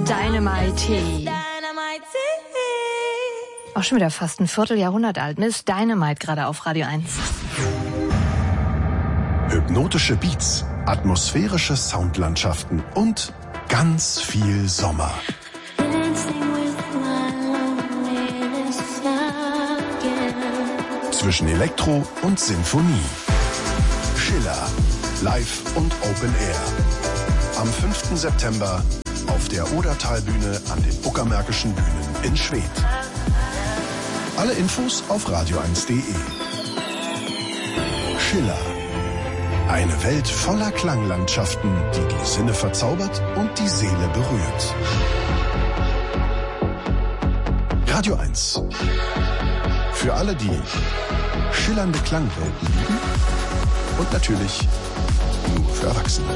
Dynamite. Auch schon wieder fast ein Vierteljahrhundert alt. Miss Dynamite gerade auf Radio 1. Hypnotische Beats, atmosphärische Soundlandschaften und ganz viel Sommer. Zwischen Elektro und Sinfonie. Schiller, live und Open Air. Am 5. September auf der Odertalbühne an den Uckermärkischen Bühnen in Schwedt. Alle Infos auf radio1.de. Schiller. Eine Welt voller Klanglandschaften, die die Sinne verzaubert und die Seele berührt. Radio 1. Für alle, die schillernde Klangwelten lieben und natürlich nur für Erwachsene.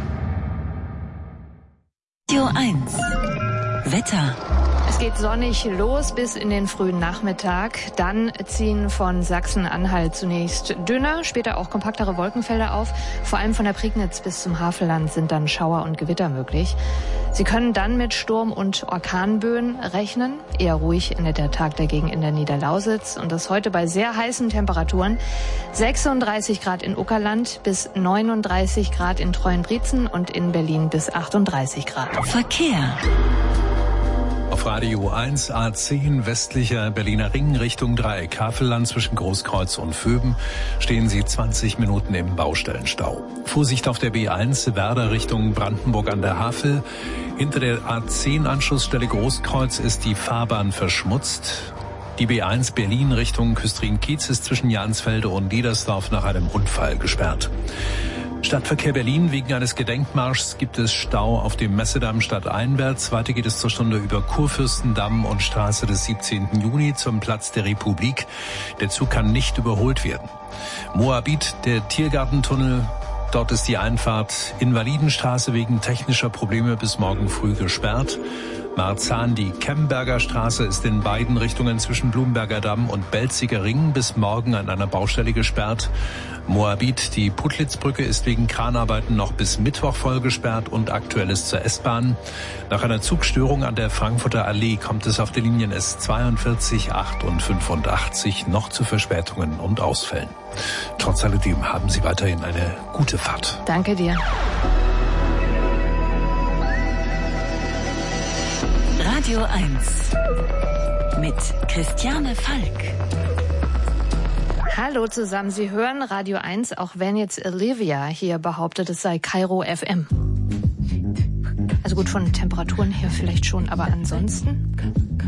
Radio 1. Wetter. Es geht sonnig los bis in den frühen Nachmittag. Dann ziehen von Sachsen-Anhalt zunächst dünne, später auch kompaktere Wolkenfelder auf. Vor allem von der Prignitz bis zum Havelland sind dann Schauer und Gewitter möglich. Sie können dann mit Sturm- und Orkanböen rechnen. Eher ruhig endet der Tag dagegen in der Niederlausitz. Und das heute bei sehr heißen Temperaturen. 36 Grad in Uckerland bis 39 Grad in Treuenbrietzen und in Berlin bis 38 Grad. Verkehr. Auf Radio 1 A10 westlicher Berliner Ring Richtung Dreieck Havelland zwischen Großkreuz und Vöben stehen Sie 20 Minuten im Baustellenstau. Vorsicht auf der B1 Werder Richtung Brandenburg an der Havel. Hinter der A10-Anschlussstelle Großkreuz ist die Fahrbahn verschmutzt. Die B1 Berlin Richtung Küstrin-Kiez ist zwischen Jansfelde und Niedersdorf nach einem Unfall gesperrt. Stadtverkehr Berlin. Wegen eines Gedenkmarschs gibt es Stau auf dem Messedamm stadteinwärts. Weiter geht es zur Stunde über Kurfürstendamm und Straße des 17. Juni zum Platz der Republik. Der Zug kann nicht überholt werden. Moabit, der Tiergartentunnel. Dort ist die Einfahrt Invalidenstraße wegen technischer Probleme bis morgen früh gesperrt. Marzahn, die Kemberger Straße ist in beiden Richtungen zwischen Blumberger Damm und Belziger Ring bis morgen an einer Baustelle gesperrt. Moabit, die Puttlitzbrücke ist wegen Kranarbeiten noch bis Mittwoch voll gesperrt und aktuell ist zur S-Bahn. Nach einer Zugstörung an der Frankfurter Allee kommt es auf den Linien S42, 8 und 85 noch zu Verspätungen und Ausfällen. Trotz alledem haben Sie weiterhin eine gute Fahrt. Danke dir. Radio 1 mit Christiane Falk. Hallo zusammen, Sie hören Radio 1, auch wenn jetzt Olivia hier behauptet, es sei Kairo FM. Also gut, von Temperaturen her vielleicht schon, aber ansonsten...